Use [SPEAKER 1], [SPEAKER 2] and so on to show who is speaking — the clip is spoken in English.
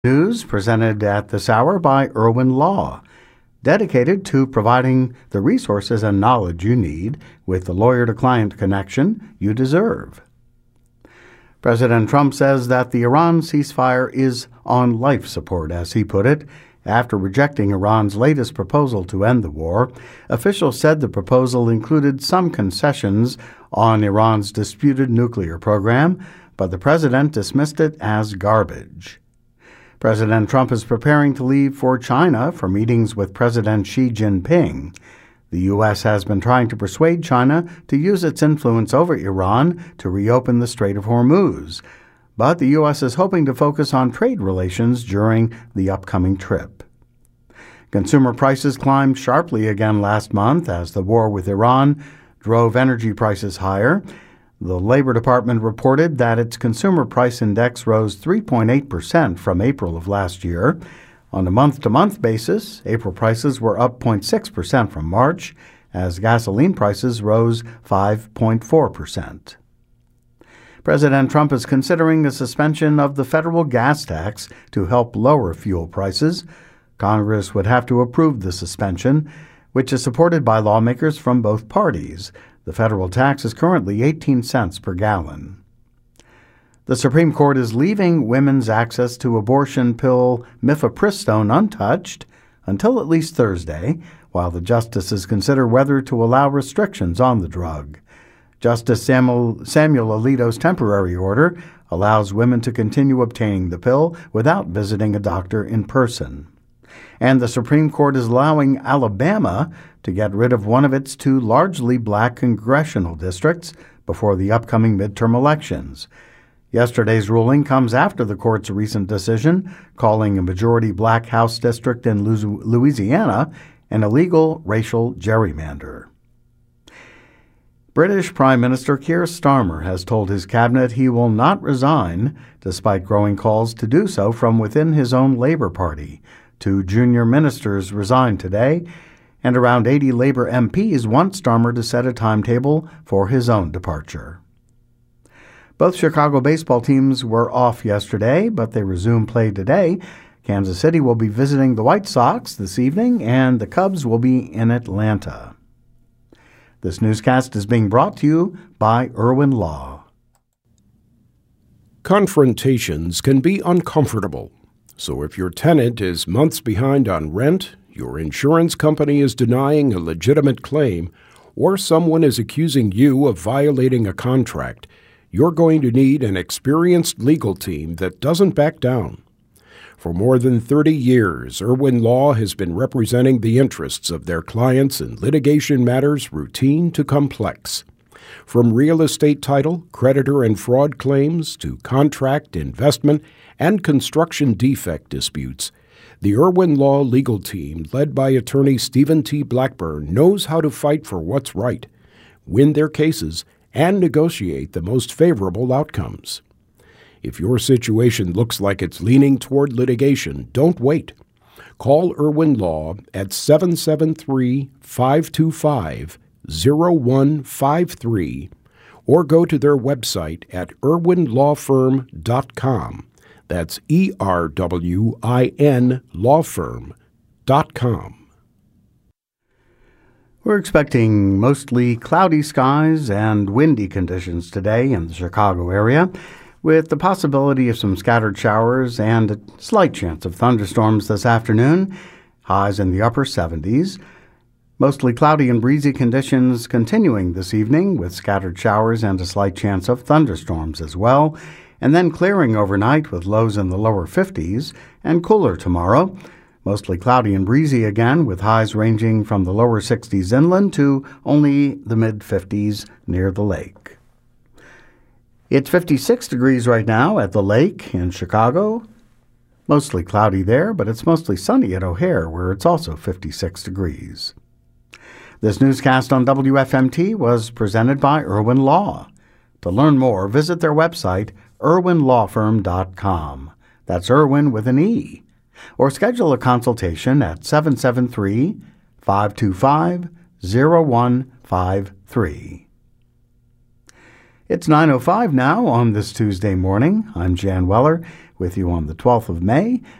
[SPEAKER 1] News presented at this hour by Irwin Law, dedicated to providing the resources and knowledge you need with the lawyer-to-client connection you deserve. President Trump says that the Iran ceasefire is on life support, as he put it, after rejecting Iran's latest proposal to end the war. Officials said the proposal included some concessions on Iran's disputed nuclear program, but the president dismissed it as garbage. President Trump is preparing to leave for China for meetings with President Xi Jinping. The U.S. has been trying to persuade China to use its influence over Iran to reopen the Strait of Hormuz, but the U.S. is hoping to focus on trade relations during the upcoming trip. Consumer prices climbed sharply again last month as the war with Iran drove energy prices higher. The Labor Department reported that its consumer price index rose 3.8% from April of last year. On a month-to-month basis, April prices were up 0.6% from March, as gasoline prices rose 5.4%. President Trump is considering the suspension of the federal gas tax to help lower fuel prices. Congress would have to approve the suspension, which is supported by lawmakers from both parties. The federal tax is currently 18 cents per gallon. The Supreme Court is leaving women's access to abortion pill mifepristone untouched until at least Thursday, while the justices consider whether to allow restrictions on the drug. Justice Samuel Alito's temporary order allows women to continue obtaining the pill without visiting a doctor in person. And the Supreme Court is allowing Alabama to get rid of one of its two largely black congressional districts before the upcoming midterm elections. Yesterday's ruling comes after the court's recent decision calling a majority black House district in Louisiana an illegal racial gerrymander. British Prime Minister Keir Starmer has told his cabinet he will not resign, despite growing calls to do so from within his own Labour Party. 2 junior ministers resigned today, and around 80 Labour MPs want Starmer to set a timetable for his own departure. Both Chicago baseball teams were off yesterday, but they resume play today. Kansas City will be visiting the White Sox this evening, and the Cubs will be in Atlanta. This newscast is being brought to you by Irwin Law.
[SPEAKER 2] Confrontations can be uncomfortable. So if your tenant is months behind on rent, your insurance company is denying a legitimate claim, or someone is accusing you of violating a contract, you're going to need an experienced legal team that doesn't back down. For more than 30 years, Irwin Law has been representing the interests of their clients in litigation matters routine to complex. From real estate title, creditor and fraud claims to contract, investment, and construction defect disputes, the Irwin Law legal team, led by attorney Stephen T. Blackburn, knows how to fight for what's right, win their cases, and negotiate the most favorable outcomes. If your situation looks like it's leaning toward litigation, don't wait. Call Irwin Law at 773-525-0153 or go to their website at irwinlawfirm.com. That's ERWIN lawfirm.com.
[SPEAKER 1] We're expecting mostly cloudy skies and windy conditions today in the Chicago area, with the possibility of some scattered showers and a slight chance of thunderstorms this afternoon, highs in the upper 70s. Mostly cloudy and breezy conditions continuing this evening, with scattered showers and a slight chance of thunderstorms as well, and then clearing overnight with lows in the lower 50s, and cooler tomorrow. Mostly cloudy and breezy again, with highs ranging from the lower 60s inland to only the mid-50s near the lake. It's 56 degrees right now at the lake in Chicago. Mostly cloudy there, but it's mostly sunny at O'Hare, where it's also 56 degrees. This newscast on WFMT was presented by Irwin Law. To learn more, visit their website, irwinlawfirm.com. That's Irwin with an E. Or schedule a consultation at 773-525-0153. It's 9:05 now on this Tuesday morning. I'm Jan Weller with you on the 12th of May